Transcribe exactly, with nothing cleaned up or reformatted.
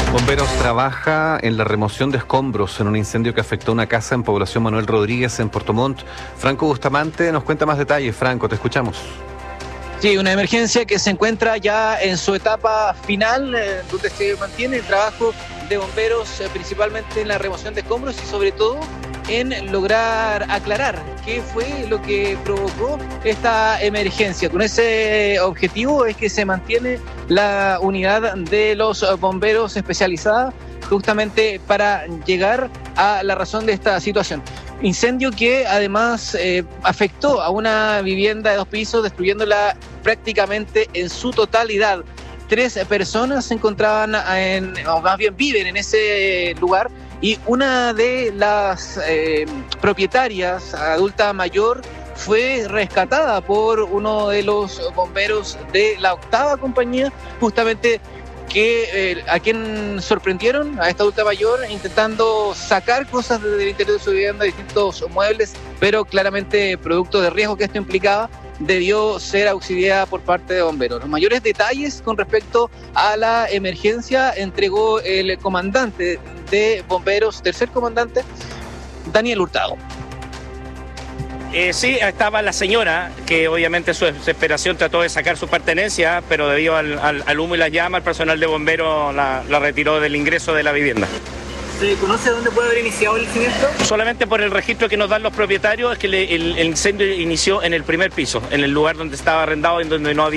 Bomberos trabaja en la remoción de escombros en un incendio que afectó una casa en población Manuel Rodríguez en Puerto Montt. Franco Bustamante nos cuenta más detalles. Franco, te escuchamos. Sí, una emergencia que se encuentra ya en su etapa final, eh, donde se mantiene el trabajo de bomberos, eh, principalmente en la remoción de escombros y sobre todo en lograr aclarar qué fue lo que provocó esta emergencia. Con ese objetivo es que se mantiene la unidad de los bomberos especializada justamente para llegar a la razón de esta situación. Incendio que además eh, afectó a una vivienda de dos pisos, destruyéndola prácticamente en su totalidad. Tres personas se encontraban en, o más bien viven en ese lugar, y una de las eh, propietarias, adulta mayor, fue rescatada por uno de los bomberos de la octava compañía, justamente que eh, a quien sorprendieron, a esta adulta mayor, intentando sacar cosas del interior de su vivienda, distintos muebles, pero claramente producto del riesgo que esto implicaba, debió ser auxiliada por parte de bomberos. Los mayores detalles con respecto a la emergencia entregó el comandante de bomberos, tercer comandante, Daniel Hurtado. Eh, sí, estaba la señora, que obviamente su desesperación trató de sacar su pertenencia, pero debido al, al, al humo y las llamas, el personal de bomberos la, la retiró del ingreso de la vivienda. ¿Se conoce dónde puede haber iniciado el siniestro? Solamente por el registro que nos dan los propietarios es que le, el, el incendio inició en el primer piso, en el lugar donde estaba arrendado y donde no había